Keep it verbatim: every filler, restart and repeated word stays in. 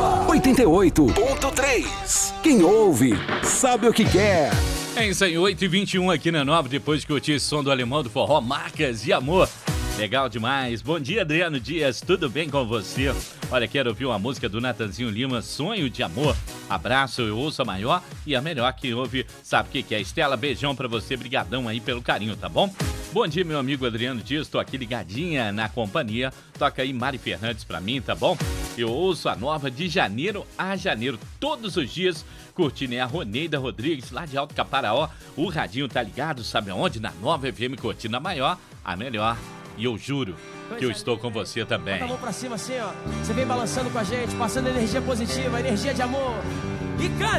Nova oitenta e oito ponto três. Quem ouve, sabe o que quer. É isso aí, oito e vinte e um aqui na Nova, depois de curtir esse som do Alemão do Forró, Marcas de Amor. Legal demais. Bom dia, Adriano Dias, tudo bem com você? Olha, quero ouvir uma música do Natanzinho Lima, Sonho de Amor. Abraço, eu ouço a maior e a melhor que ouve, sabe o que que é? Estela, beijão pra você, brigadão aí pelo carinho, tá bom? Bom dia, meu amigo Adriano Dias, tô aqui ligadinha na companhia. Toca aí Mari Fernandes pra mim, tá bom? Eu ouço a Nova de janeiro a janeiro, todos os dias, curtindo é a Roneida Rodrigues, lá de Alto Caparaó. O radinho tá ligado, sabe aonde? Na Nova F M, curtindo a maior, a melhor. E eu juro que eu estou com você também. Bota a mão pra cima assim, ó. Você vem balançando com a gente, passando energia positiva, energia de amor. E canta!